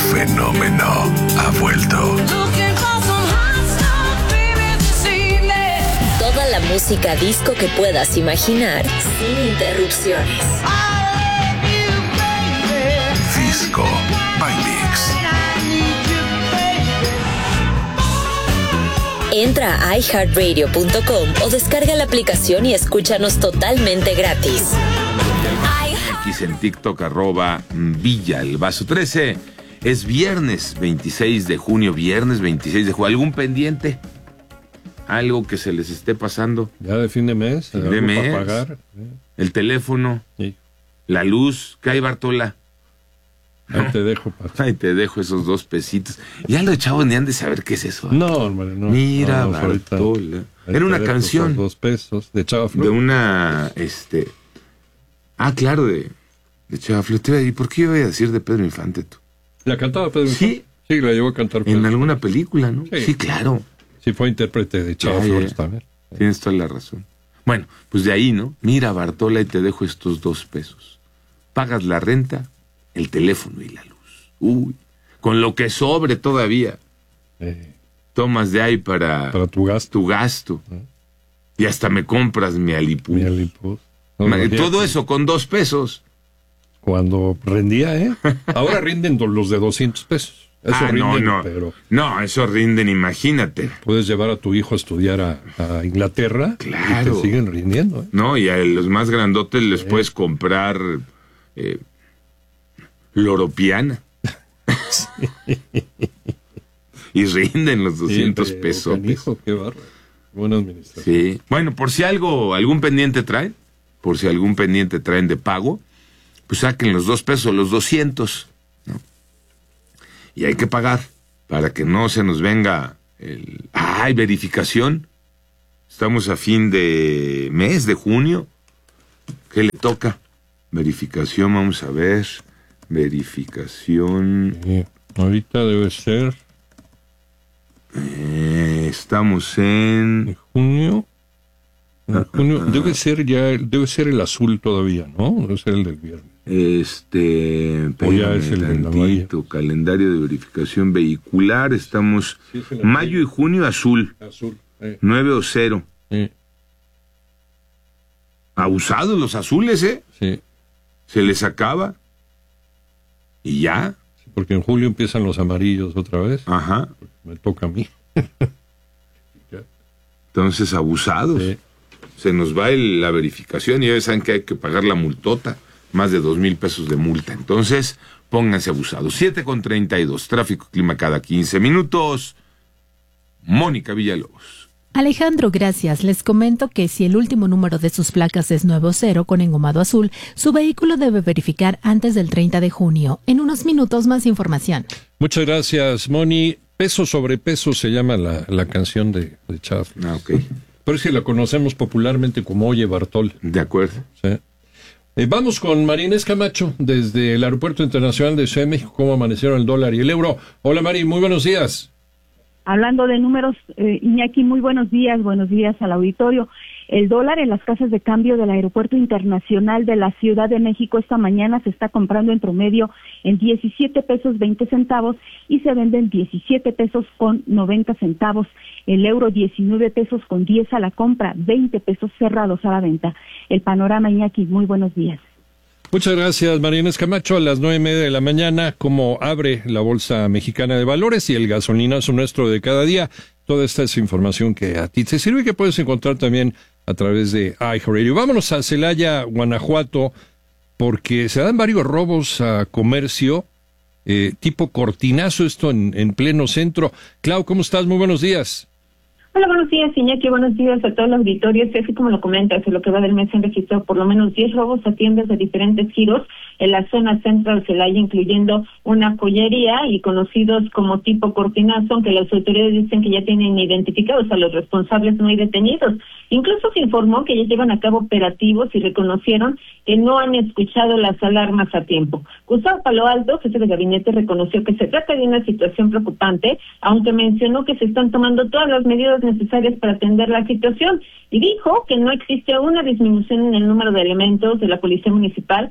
fenómeno ha vuelto. Toda la música disco que puedas imaginar, sin interrupciones. Disco by Mix. Entra a iHeartRadio.com o descarga la aplicación y escúchanos totalmente gratis. X en TikTok, @Villalbazo13. Es viernes 26 de junio, ¿Algún pendiente? ¿Algo que se les esté pasando? Ya de fin de mes. De mes. Para pagar. El teléfono. Sí. La luz. ¿Qué hay, Bartola? Ahí te dejo, papá. Ahí te dejo esos 2 pesitos. Ya los chavos ni han de saber qué es eso. No, hermano, no. Mira, no, Bartola. Era una canción. 2 pesos de Chava Flor. De una, claro, de Chava Flor. ¿Y por qué iba a decir de Pedro Infante tú? ¿La cantaba Pedro Sí. Infante? Sí, la llevó a cantar Pedro. En alguna película, ¿no? Sí, claro. Sí, fue intérprete de Chava Flores también. Tienes toda la razón. Bueno, pues de ahí, ¿no? Mira, Bartola, y te dejo estos 2 pesos. Pagas la renta, el teléfono y la luz. Uy, con lo que sobre todavía. Tomas de ahí para tu gasto. Y hasta me compras mi Alipuz. Todo eso con 2 pesos. Cuando rendía, Ahora rinden los de 200 pesos. Eso rinden, pero... No, eso rinden, imagínate. Puedes llevar a tu hijo a estudiar a Inglaterra. Claro. Y te siguen rindiendo, No, y a los más grandotes les puedes comprar Loropiana. Y rinden los 200 pesos. Hijo, qué bárbaro. Buena administración. Sí. Bueno, por si algún pendiente traen, de pago, pues saquen los 2 pesos, los 200, ¿no? Y hay que pagar para que no se nos venga verificación. Estamos a fin de mes, de junio. ¿Qué le toca? Verificación, vamos a ver. Verificación. Ahorita debe ser. Estamos en junio. Debe ser el azul todavía, ¿no? Debe ser el del viernes. O ya es el tantito, calendario de verificación vehicular. Estamos mayo y junio azul. 9 o 0. Abusados los azules, Sí. Se les acaba. Y ya. Sí, porque en julio empiezan los amarillos otra vez. Ajá. Me toca a mí. Entonces, abusados. Sí. Se nos va la verificación y ya saben que hay que pagar la multota. Más de 2,000 pesos de multa. Entonces, pónganse abusados. 7:32. Tráfico, clima cada 15 minutos. Mónica Villalobos. Alejandro, gracias. Les comento que si el último número de sus placas es 90 con engomado azul, su vehículo debe verificar antes del 30 de junio. En unos minutos más información. Muchas gracias, Moni. Peso sobre peso se llama la canción de Chava. Ok. Pero es que la conocemos popularmente como Oye Bartol. De acuerdo. Sí. Vamos con Marinés Camacho desde el Aeropuerto Internacional de Ciudad de México. ¿Cómo amanecieron el dólar y el euro? Hola, Mari, muy buenos días. Hablando de números, Iñaki, muy buenos días al auditorio. El dólar en las casas de cambio del Aeropuerto Internacional de la Ciudad de México esta mañana se está comprando en promedio en 17 pesos 20 centavos y se vende en 17 pesos con 90 centavos. El euro 19 pesos con 10 a la compra, 20 pesos cerrados a la venta. El panorama, Iñaki, muy buenos días. Muchas gracias, Marinés Camacho. A las 9:30 de la mañana, como abre la Bolsa Mexicana de Valores y el gasolinazo nuestro de cada día. Toda esta es información que a ti te sirve y que puedes encontrar también a través de iHeartRadio. Vámonos a Celaya, Guanajuato, porque se dan varios robos a comercio, tipo cortinazo, esto en pleno centro. Clau, ¿cómo estás? Muy buenos días. Hola, buenos días, Iñaki. Buenos días a todo el auditorio. Así como lo comentas, en lo que va del mes se han registrado por lo menos 10 robos a tiendas de diferentes giros en la zona centro de Celaya, incluyendo una joyería y conocidos como tipo cortinazo, aunque las autoridades dicen que ya tienen identificados a los responsables, no hay detenidos. Incluso se informó que ya llevan a cabo operativos y reconocieron que no han escuchado las alarmas a tiempo. Gustavo Palo Alto, jefe de gabinete, reconoció que se trata de una situación preocupante, aunque mencionó que se están tomando todas las medidas necesarias para atender la situación y dijo que no existe una disminución en el número de elementos de la Policía Municipal,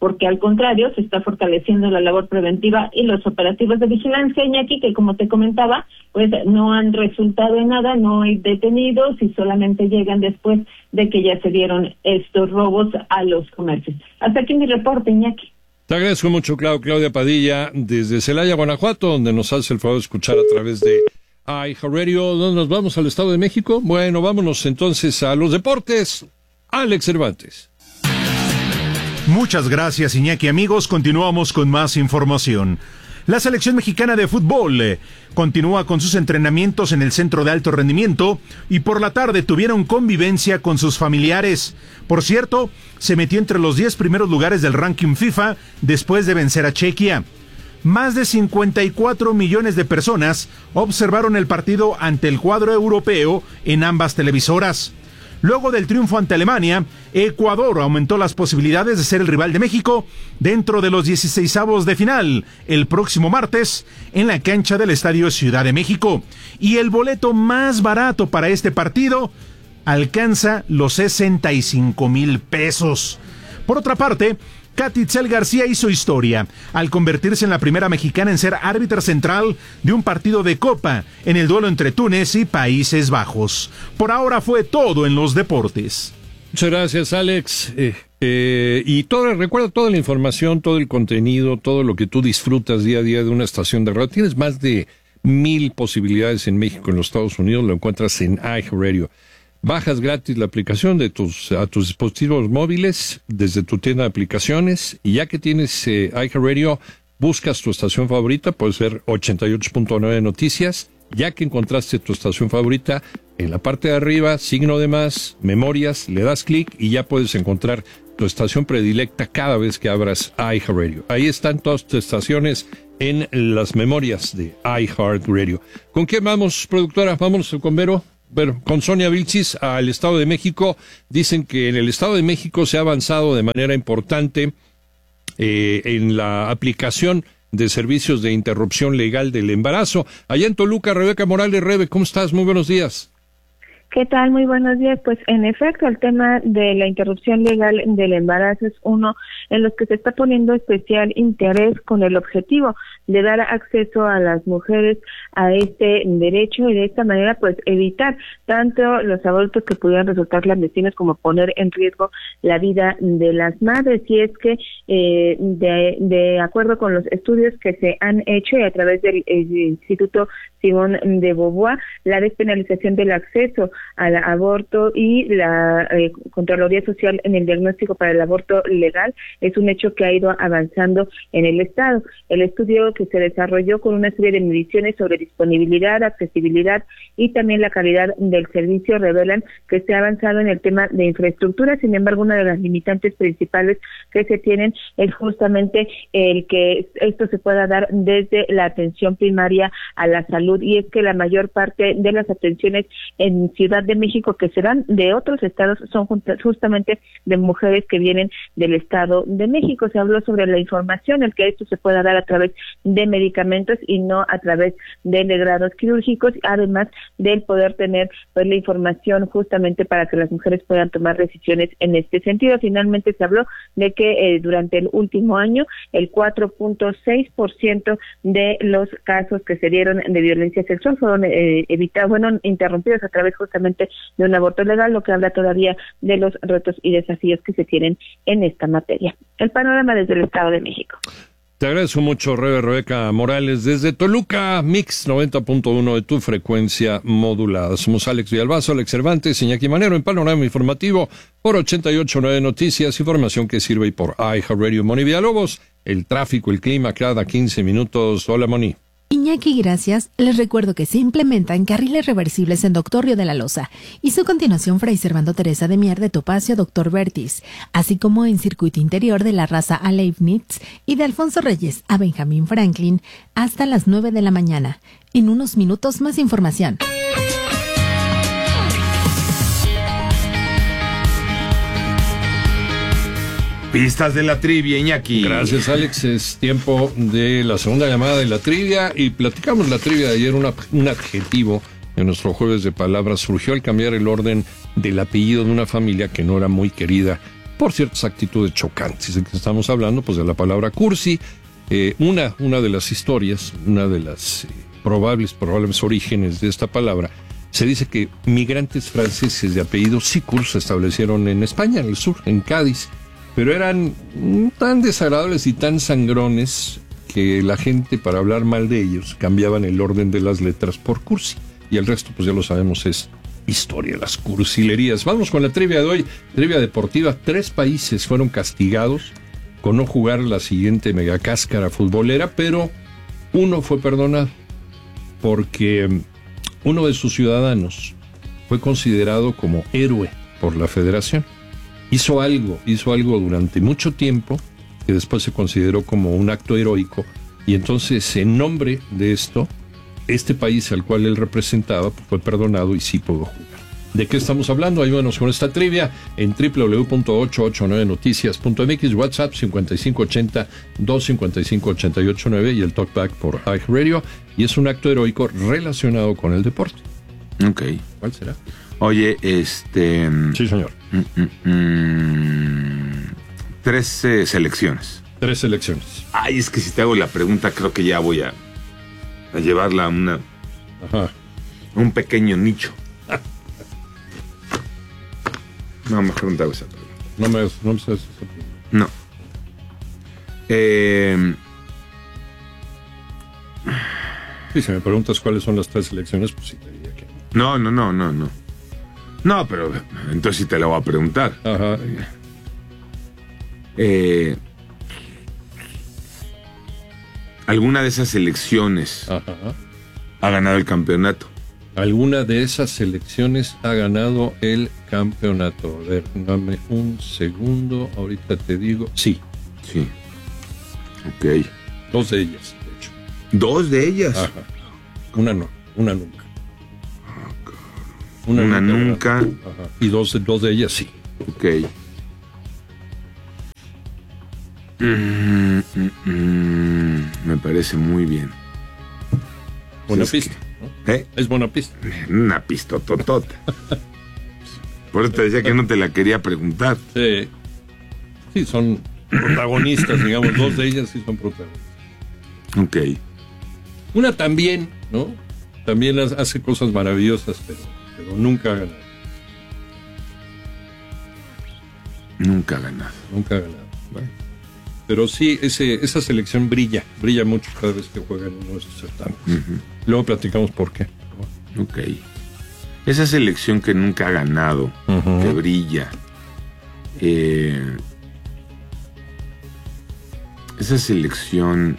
porque al contrario se está fortaleciendo la labor preventiva y los operativos de vigilancia, Iñaki, que como te comentaba, pues no han resultado en nada, no hay detenidos y solamente llegan después de que ya se dieron estos robos a los comercios. Hasta aquí mi reporte, Iñaki. Te agradezco mucho, Claudia Padilla, desde Celaya, Guanajuato, donde nos hace el favor de escuchar a través de iHeartRadio. ¿Dónde nos vamos? ¿Al Estado de México? Bueno, vámonos entonces a los deportes. Alex Cervantes. Muchas gracias, Iñaki. Amigos, continuamos con más información. La selección mexicana de fútbol continúa con sus entrenamientos en el centro de alto rendimiento y por la tarde tuvieron convivencia con sus familiares. Por cierto, se metió entre los 10 primeros lugares del ranking FIFA después de vencer a Chequia. Más de 54 millones de personas observaron el partido ante el cuadro europeo en ambas televisoras. Luego del triunfo ante Alemania, Ecuador aumentó las posibilidades de ser el rival de México dentro de los 16avos de final el próximo martes en la cancha del Estadio Ciudad de México. Y el boleto más barato para este partido alcanza los 65,000 pesos. Por otra parte, Katy Itzel García hizo historia al convertirse en la primera mexicana en ser árbitra central de un partido de Copa en el duelo entre Túnez y Países Bajos. Por ahora fue todo en los deportes. Muchas gracias, Alex. Y recuerda toda la información, todo el contenido, todo lo que tú disfrutas día a día de una estación de radio. Tienes más de 1,000 posibilidades en México, en los Estados Unidos, lo encuentras en iHeartRadio. Bajas gratis la aplicación a tus dispositivos móviles desde tu tienda de aplicaciones y ya que tienes iHeartRadio, buscas tu estación favorita, puede ser 88.9 Noticias. Ya que encontraste tu estación favorita, en la parte de arriba, signo de más, memorias, le das clic y ya puedes encontrar tu estación predilecta cada vez que abras iHeartRadio. Ahí están todas tus estaciones en las memorias de iHeartRadio. ¿Con quién vamos, productora? Vámonos con Vero. Con Sonia Vilchis al Estado de México. Dicen que en el Estado de México se ha avanzado de manera importante en la aplicación de servicios de interrupción legal del embarazo. Allá en Toluca, Rebeca Morales. Rebe, ¿cómo estás? Muy buenos días. ¿Qué tal? Muy buenos días. Pues en efecto, el tema de la interrupción legal del embarazo es uno en los que se está poniendo especial interés con el objetivo de dar acceso a las mujeres a este derecho y de esta manera pues evitar tanto los abortos que pudieran resultar clandestinos como poner en riesgo la vida de las madres. Y es que de acuerdo con los estudios que se han hecho y a través del Instituto Simón de Beauvoir, la despenalización del acceso al aborto y la Contraloría Social en el diagnóstico para el aborto legal es un hecho que ha ido avanzando en el Estado. El estudio que se desarrolló con una serie de mediciones sobre disponibilidad, accesibilidad y también la calidad del servicio revelan que se ha avanzado en el tema de infraestructura. Sin embargo, una de las limitantes principales que se tienen es justamente el que esto se pueda dar desde la atención primaria a la salud, y es que la mayor parte de las atenciones en Ciudad de México que se dan de otros estados son justamente de mujeres que vienen del Estado de México. Se habló sobre la información, el que esto se pueda dar a través de medicamentos y no a través de legrados quirúrgicos, además del poder tener pues la información justamente para que las mujeres puedan tomar decisiones en este sentido. Finalmente se habló de que durante el último año el 4.6% de los casos que se dieron de violencia sexual fueron interrumpidos a través justamente de un aborto legal, lo que habla todavía de los retos y desafíos que se tienen en esta materia. El panorama desde el Estado de México. Te agradezco mucho, Rebeca Morales, desde Toluca, Mix 90.1 de tu frecuencia modulada. Somos Alex Villalbazo, Alex Cervantes, Iñaki Manero, en Panorama Informativo por 88.9 Noticias, información que sirve, y por iHeartRadio. Moni Villalobos, el tráfico, el clima, cada 15 minutos. Hola, Moni. Iñaki, gracias. Les recuerdo que se implementan carriles reversibles en Doctor Río de la Loza y su continuación Fray Servando Teresa de Mier de Topacio Doctor Vertis, así como en circuito interior de la raza a Leibniz y de Alfonso Reyes a Benjamín Franklin hasta las 9 de la mañana. En unos minutos más información. Pistas de la trivia, Iñaki. Gracias, Alex. Es tiempo de la segunda llamada de la trivia y platicamos la trivia de ayer. Un adjetivo en nuestro jueves de palabras surgió al cambiar el orden del apellido de una familia que no era muy querida por ciertas actitudes chocantes. ¿De qué estamos hablando? Pues de la palabra cursi. Una de las historias, una de las probables orígenes de esta palabra, se dice que migrantes franceses de apellido Sicourt se establecieron en España, en el sur, en Cádiz, pero eran tan desagradables y tan sangrones que la gente, para hablar mal de ellos, cambiaban el orden de las letras por cursi. Y el resto, pues ya lo sabemos, es historia, las cursilerías. Vamos con la trivia de hoy, trivia deportiva. 3 países fueron castigados con no jugar la siguiente megacáscara futbolera, pero uno fue perdonado porque uno de sus ciudadanos fue considerado como héroe por la federación. Hizo algo durante mucho tiempo que después se consideró como un acto heroico, y entonces, en nombre de esto, este país al cual él representaba pues, fue perdonado y sí pudo jugar. ¿De qué estamos hablando? Ayúdanos con esta trivia en www.889noticias.mx, WhatsApp 5580-255-889 y el talkback por iHeartRadio. Y es un acto heroico relacionado con el deporte. Ok. ¿Cuál será? Oye, Sí, señor. 13 selecciones. 3 selecciones. Ay, es que si te hago la pregunta, creo que ya voy a llevarla a un pequeño nicho. No, mejor no te hago esa pregunta. No me haces esa pregunta. No. Sí, si me preguntas cuáles son las 3 selecciones, pues sí te diría que no. No. No, pero entonces sí te la voy a preguntar. Ajá. ¿Alguna de esas selecciones ha ganado el campeonato? ¿Alguna de esas selecciones ha ganado el campeonato? A ver, dame un segundo, ahorita te digo. Sí. Sí. Ok. 2 de ellas, de hecho. ¿2 de ellas? Ajá. Una no, una nunca. Una nunca. Ajá. Y dos de ellas sí. Ok. Me parece muy bien. Buena pista. ¿No? Es buena pista. Una pistototota. Por eso te decía que no te la quería preguntar. Sí. Sí, son protagonistas, digamos. 2 de ellas sí son protagonistas. Ok. Una también, ¿no? También hace cosas maravillosas, pero nunca ha ganado. Nunca ha ganado. Nunca ha ganado. Bueno. Pero sí, esa selección brilla mucho cada vez que juega en uno de estos certámenes. Luego platicamos por qué. Ok. Esa selección que nunca ha ganado, que brilla, esa selección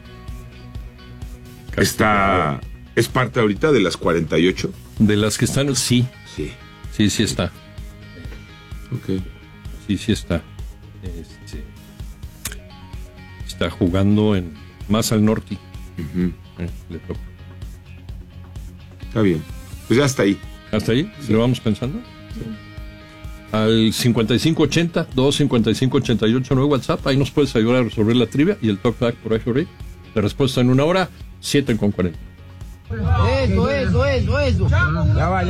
es parte ahorita de las 48. De las que están, sí. Sí está. Ok. Sí está. Está jugando más al norte. Le toca. Está bien. Pues ya está ahí. ¿Hasta ahí? ¿Lo vamos pensando? Sí. Al 5580-255-88 WhatsApp. Ahí nos puedes ayudar a resolver la trivia y el talkback por iHeartRadio. La respuesta en 1 hora, 7:40. Eso. Ya va.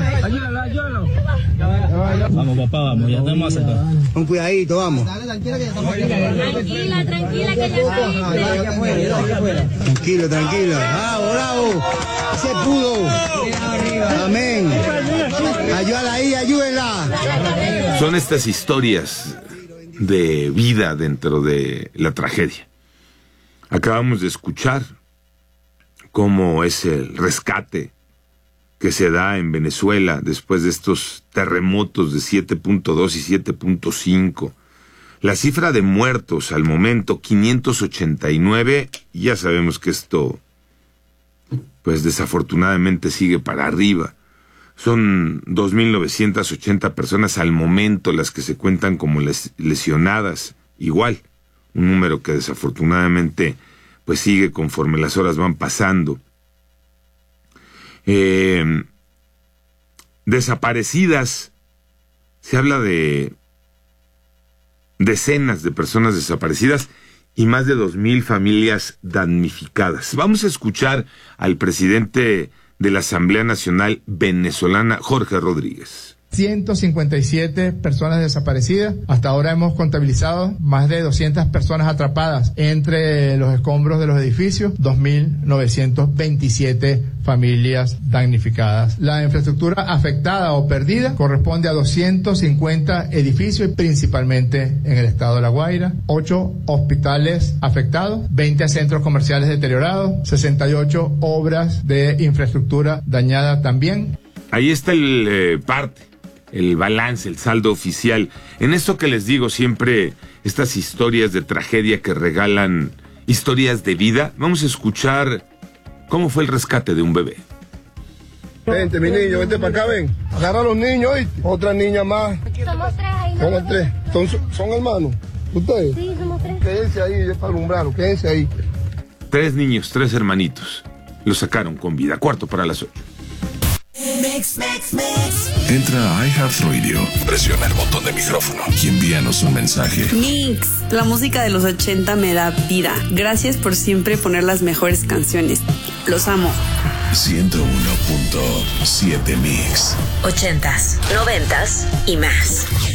Vamos, papá, vamos, ya estamos acá. Con cuidadito, vamos. Tranquila, que ya Tranquilo. Bravo. Se pudo. Amén. Ayúdenla. Son estas historias de vida dentro de la tragedia. Acabamos de escuchar cómo es el rescate que se da en Venezuela después de estos terremotos de 7.2 y 7.5. La cifra de muertos al momento, 589, ya sabemos que esto, pues desafortunadamente sigue para arriba. Son 2.980 personas al momento las que se cuentan como lesionadas, igual, un número que desafortunadamente pues sigue conforme las horas van pasando. Desaparecidas, se habla de decenas de personas desaparecidas y más de 2,000 familias damnificadas. Vamos a escuchar al presidente de la Asamblea Nacional Venezolana, Jorge Rodríguez. 157 personas desaparecidas. Hasta ahora hemos contabilizado más de 200 personas atrapadas entre los escombros de los edificios, 2.927 familias damnificadas. La infraestructura afectada o perdida corresponde a 250 edificios, principalmente en el estado de La Guaira, 8 hospitales afectados, 20 centros comerciales deteriorados, 68 obras de infraestructura dañada también. Ahí está el balance, el saldo oficial. En esto que les digo siempre, estas historias de tragedia que regalan historias de vida, vamos a escuchar cómo fue el rescate de un bebé. Vente, mi niño, vente para acá, ven. Agarra a los niños, ¿oíste? Otra niña más. Somos 3 ahí. Somos 3. ¿Son hermanos? ¿Ustedes? Sí, somos 3. Quédense ahí, para alumbrarlo, quédense ahí. 3 niños, 3 hermanitos. Los sacaron con vida. 7:45. Entra a iHeartRadio, presiona el botón de micrófono y envíanos un mensaje. Mix, la música de los 80 me da vida. Gracias por siempre poner las mejores canciones. Los amo. 101.7 Mix. 80s, 90s y más.